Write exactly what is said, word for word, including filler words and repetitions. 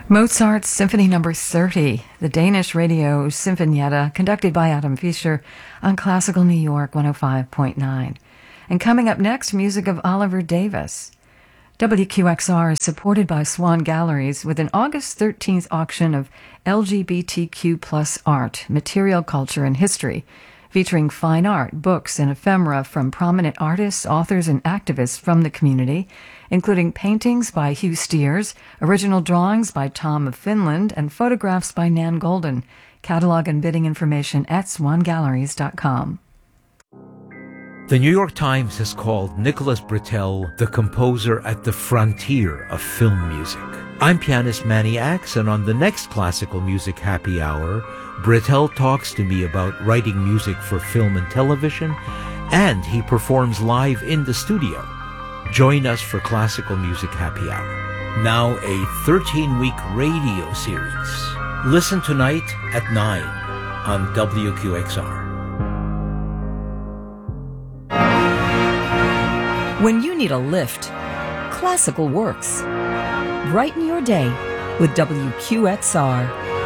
Mozart's Symphony Number thirty, the Danish radio Sinfonietta, conducted by Adam Fischer on Classical New York one oh five point nine. And coming up next, music of Oliver Davis. W Q X R is supported by Swan Galleries with an August thirteenth auction of L G B T Q plus art, material culture, and history, featuring fine art, books, and ephemera from prominent artists, authors, and activists from the community, including paintings by Hugh Steers, original drawings by Tom of Finland, and photographs by Nan Golden. Catalog and bidding information at swan galleries dot com. The New York Times has called Nicholas Britell the composer at the frontier of film music. I'm pianist Manny Axe, and on the next Classical Music Happy Hour, Britell talks to me about writing music for film and television, and he performs live in the studio. Join us for Classical Music Happy Hour. Now a thirteen-week radio series. Listen tonight at nine on W Q X R. When you need a lift, classical works. Brighten your day with W Q X R.